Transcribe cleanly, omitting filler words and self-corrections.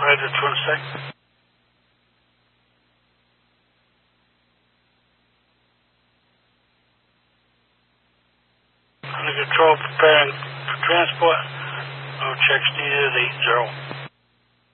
Operator 26. Under control, preparing for transport. No checks needed, 80.